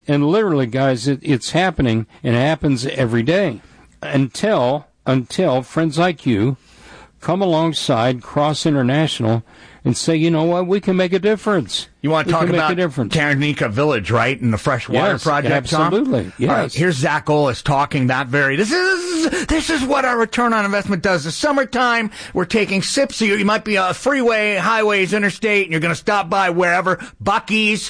And literally, guys, it's happening, and it happens every day until friends like you come alongside Cross International and say, you know what, we can make a difference. You want to talk about Tanganyika Village, right, and the freshwater project, absolutely, Tom? yes. All right, here's Zach Olis talking that very. This is what our return on investment does. The summertime, we're taking sips. You might be a freeway, highways, interstate, and you're going to stop by wherever, Buc-ee's,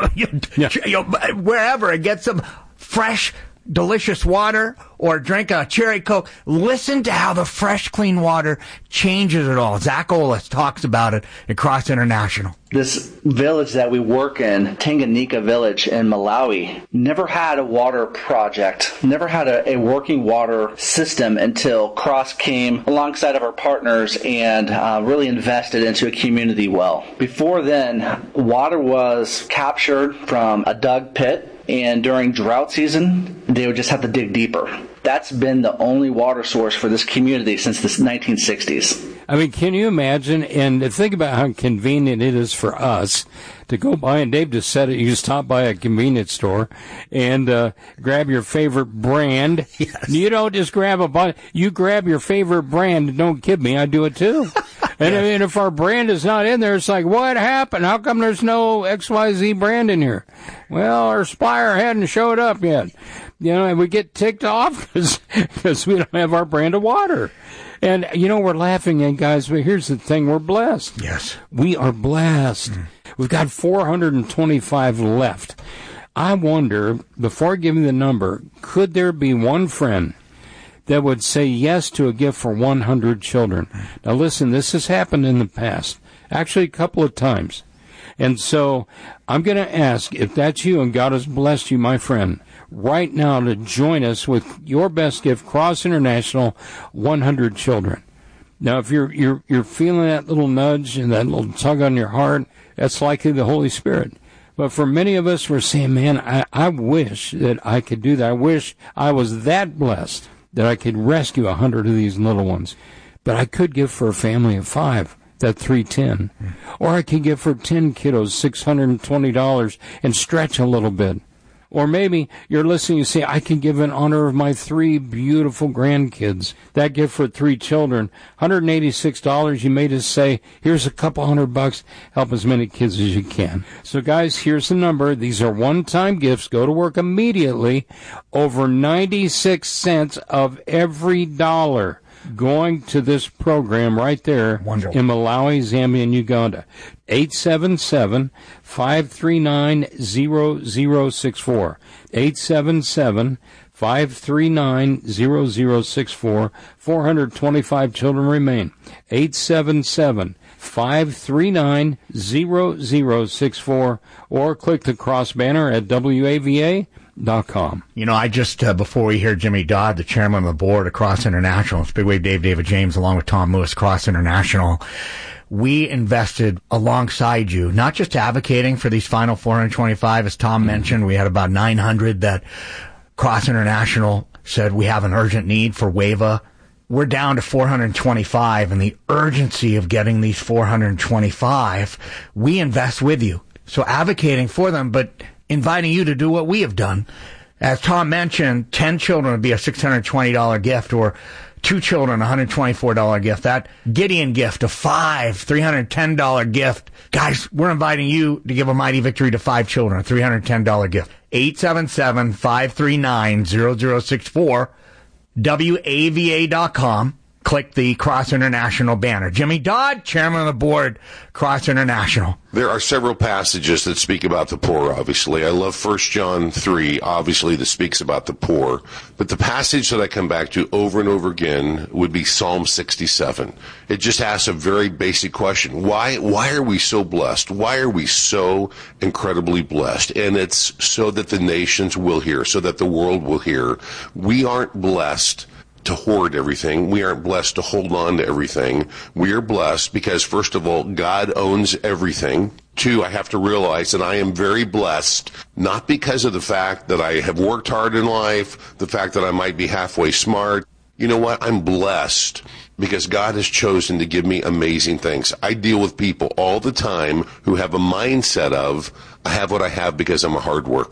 wherever, and get some fresh, delicious water or drink a cherry Coke. Listen to how the fresh, clean water changes it all. Zach Olis talks about it at Cross International. This village that we work in, Tanganyika Village in Malawi, never had a water project, never had a working water system until Cross came alongside of our partners and really invested into a community well. Before then, water was captured from a dug pit, and during drought season, they would just have to dig deeper. That's been the only water source for this community since the 1960s. I mean, can you imagine? And think about how convenient it is for us to go by, and Dave just said it, you stop by a convenience store and grab your favorite brand. Yes. You don't just grab a bunch. You grab your favorite brand, and don't kid me, I do it too. And, yes. and if our brand is not in there, it's like, what happened? How come there's no XYZ brand in here? Well, our Spire hadn't showed up yet. You know, and we get ticked off because we don't have our brand of water. And, you know, we're laughing at guys, but here's the thing, we're blessed. Yes. We are blessed. We've got 425 left. I wonder, before giving the number, could there be one friend that would say yes to a gift for 100 children? Now, listen, this has happened in the past, actually a couple of times. And so I'm going to ask, if that's you and God has blessed you, my friend, right now to join us with your best gift, Cross International, 100 children. Now, if you're feeling that little nudge and that little tug on your heart, that's likely the Holy Spirit. But for many of us, we're saying, man, I wish that I could do that. I wish I was that blessed that I could rescue 100 of these little ones. But I could give for a family of 5, that 310. Or I could give for 10 kiddos, $620, and stretch a little bit. Or maybe you're listening, you say, I can give in honor of my 3 beautiful grandkids. That gift for 3 children, $186. You may just say, here's a couple $100, help as many kids as you can. So guys, here's the number. These are one-time gifts. Go to work immediately. Over 96 cents of every dollar going to this program right there. Wonderful. In Malawi, Zambia, and Uganda. 877-539-0064. 877-539-0064. 425 children remain. 877-539-0064. Or click the cross banner at WAVA.com. You know, I just, before we hear Jimmy Dodd, the chairman of the board of Cross International, it's Big Wave David James, along with Tom Lewis, Cross International, we invested alongside you, not just advocating for these final 425, as Tom mentioned. We had about 900 that Cross International said we have an urgent need for WAVA. We're down to 425, and the urgency of getting these 425, we invest with you. So advocating for them, but inviting you to do what we have done. As Tom mentioned, 10 children would be a $620 gift, or 2 children, $124 gift. That Gideon gift, a $310 gift. Guys, we're inviting you to give a mighty victory to 5 children, a $310 gift. 877-539-0064, WAVA.com. Click the Cross International banner. Jimmy Dodd, chairman of the board, Cross International. There are several passages that speak about the poor, obviously. I love 1 John 3, obviously, that speaks about the poor. But the passage that I come back to over and over again would be Psalm 67. It just asks a very basic question. Why are we so blessed? Why are we so incredibly blessed? And it's so that the nations will hear, so that the world will hear. We aren't blessed to hoard everything. We aren't blessed to hold on to everything. We are blessed because, first of all, God owns everything. 2, I have to realize that I am very blessed, not because of the fact that I have worked hard in life, the fact that I might be halfway smart. You know what? I'm blessed because God has chosen to give me amazing things. I deal with people all the time who have a mindset of, I have what I have because I'm a hard worker.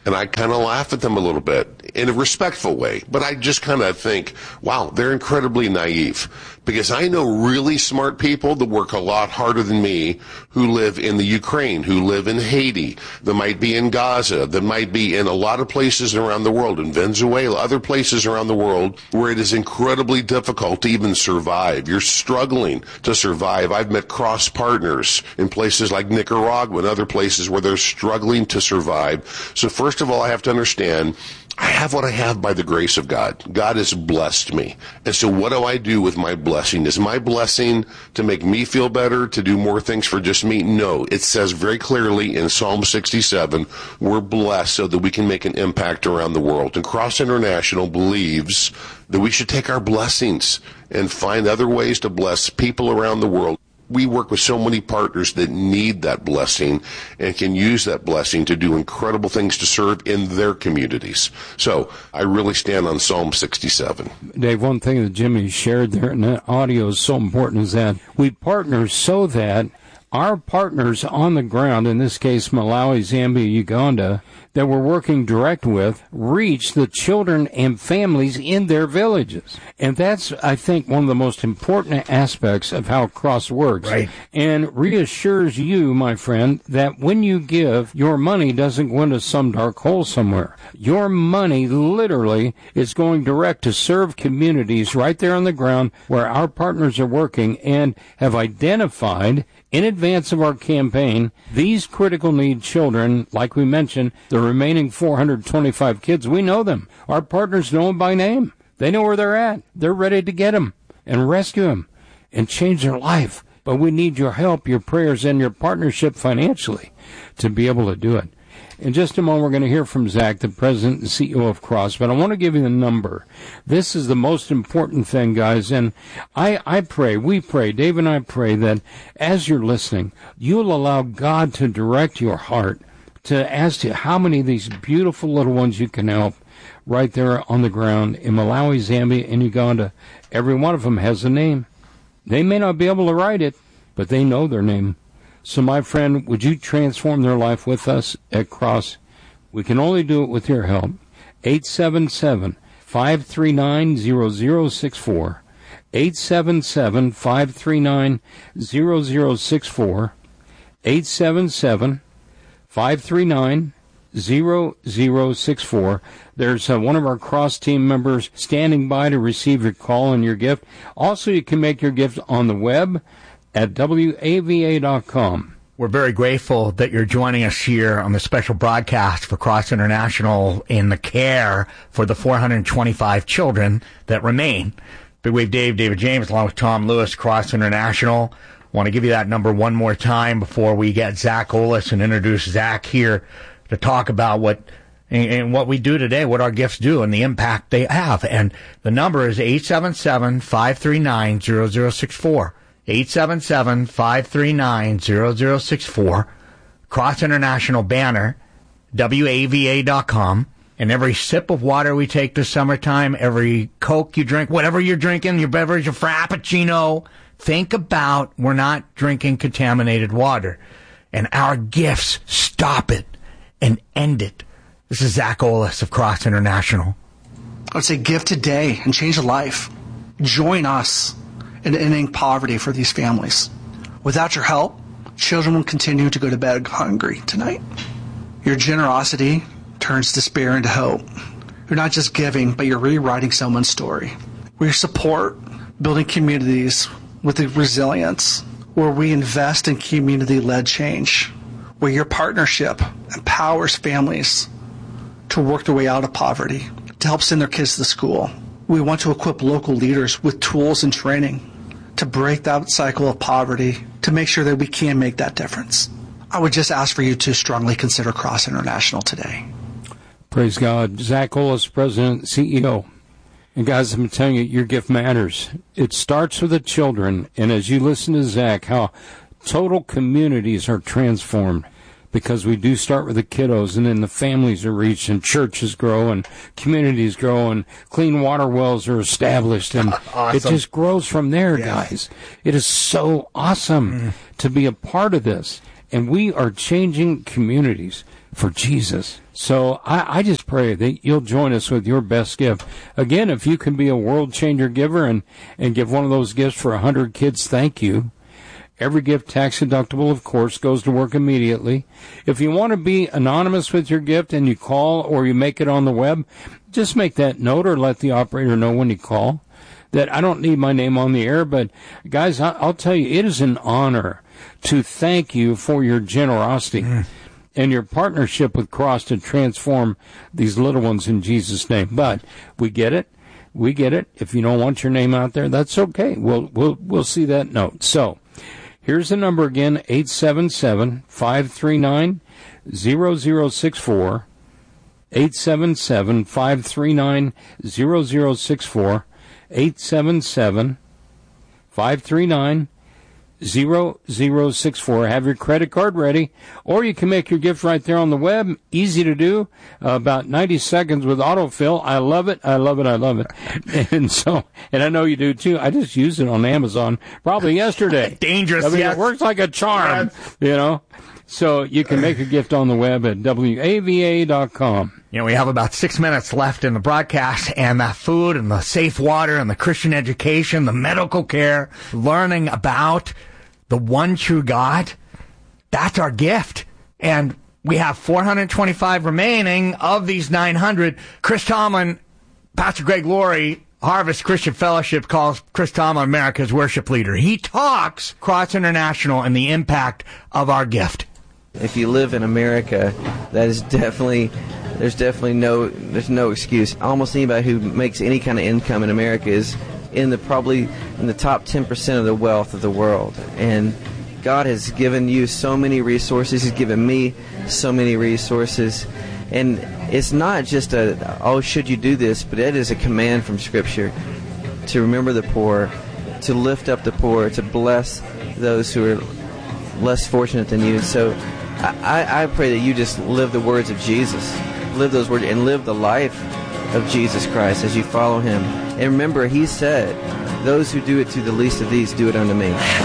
And I kind of laugh at them a little bit in a respectful way. But I just kind of think, wow, they're incredibly naive. Because I know really smart people that work a lot harder than me who live in the Ukraine, who live in Haiti, that might be in Gaza, that might be in a lot of places around the world, in Venezuela, other places around the world where it is incredibly difficult to even survive. You're struggling to survive. I've met cross partners in places like Nicaragua and other places where they're struggling to survive. So first of all, I have to understand I have what I have by the grace of God. God has blessed me. And so what do I do with my blessing? Is my blessing to make me feel better, to do more things for just me? No. It says very clearly in Psalm 67, we're blessed so that we can make an impact around the world. And Cross International believes that we should take our blessings and find other ways to bless people around the world. We work with so many partners that need that blessing and can use that blessing to do incredible things to serve in their communities. So I really stand on Psalm 67. Dave, one thing that Jimmy shared there, and that audio is so important, is that we partner so that our partners on the ground, in this case Malawi, Zambia, Uganda, that we're working direct with, reach the children and families in their villages. And that's, I think, one of the most important aspects of how Cross works. Right. And reassures you, my friend, that when you give, your money doesn't go into some dark hole somewhere. Your money literally is going direct to serve communities right there on the ground where our partners are working and have identified in advance of our campaign these critical need children, like we mentioned, the remaining 425 kids. We know them. Our partners know them by name. They know where they're at. They're ready to get them and rescue them and change their life. But we need your help, your prayers, and your partnership financially to be able to do it. In just a moment, we're going to hear from Zach, the president and CEO of Cross, but I want to give you the number. This is the most important thing, guys, and I pray, we pray, Dave and I pray that as you're listening, you'll allow God to direct your heart to ask you how many of these beautiful little ones you can help right there on the ground in Malawi, Zambia, and Uganda. Every one of them has a name. They may not be able to write it, but they know their name. So, my friend, would you transform their life with us at Cross? We can only do it with your help. 877-539-0064. 877-539-0064. 877-539-0064. There's one of our Cross team members standing by to receive your call and your gift. Also, you can make your gift on the web at WAVA.com. We're very grateful that you're joining us here on the special broadcast for Cross International in the care for the 425 children that remain. Big Wave David James, along with Tom Lewis, Cross International. Want to give you that number one more time before we get Zach Olis and introduce Zach here to talk about what we do today, what our gifts do, and the impact they have. And the number is 877-539-0064. 877-539-0064. Cross International banner, WAVA.com. And every sip of water we take this summertime, every Coke you drink, whatever you're drinking, your beverage, your Frappuccino, think about we're not drinking contaminated water. And our gifts stop it and end it. This is Zach Olis of Cross International. I would say give today and change a life. Join us in ending poverty for these families. Without your help, children will continue to go to bed hungry tonight. Your generosity turns despair into hope. You're not just giving, but you're rewriting someone's story. With your support, building communities with the resilience, where we invest in community-led change, where your partnership empowers families to work their way out of poverty, to help send their kids to school. We want to equip local leaders with tools and training to break that cycle of poverty, to make sure that we can make that difference. I would just ask for you to strongly consider Cross International today. Praise God. Zach Olis, President, CEO. And guys, I'm telling you, your gift matters. It starts with the children, and as you listen to Zach, how total communities are transformed. Because we do start with the kiddos, and then the families are reached, and churches grow, and communities grow, and clean water wells are established, and awesome. It just grows from there, guys. It is so awesome to be a part of this. And we are changing communities for Jesus. So I just pray that you'll join us with your best gift. Again, if you can be a world changer giver and give one of those gifts for 100 kids, thank you. Every gift, tax deductible, of course, goes to work immediately. If you want to be anonymous with your gift and you call or you make it on the web, just make that note or let the operator know when you call that I don't need my name on the air. But, guys, I'll tell you, it is an honor to thank you for your generosity and your partnership with Cross to transform these little ones in Jesus' name. But we get it. We get it. If you don't want your name out there, that's okay. We'll see that note. So here's the number again, 877-539-0064, 877-539-0064, 877-539-0064. Have your credit card ready, or you can make your gift right there on the web. Easy to do, about 90 seconds with autofill. I love it. I love it. I love it. And I know you do too. I just used it on Amazon probably yesterday. Dangerous. I mean, yes. It works like a charm, you know. So you can make a gift on the web at WAVA.com. You know, we have about 6 minutes left in the broadcast, and that food and the safe water and the Christian education, the medical care, learning about the one true God, that's our gift. And we have 425 remaining of these 900. Chris Tomlin, Pastor Greg Laurie, Harvest Christian Fellowship calls Chris Tomlin America's worship leader. He talks Cross International and the impact of our gift. If you live in America, there's definitely no excuse. Almost anybody who makes any kind of income in America is probably in the top 10% of the wealth of the world. And God has given you so many resources. He's given me so many resources. And it's not just should you do this, but it is a command from Scripture to remember the poor, to lift up the poor, to bless those who are less fortunate than you. So I pray that you just live the words of Jesus, live those words, and live the life of Jesus Christ as you follow him. And remember, he said, those who do it to the least of these do it unto me.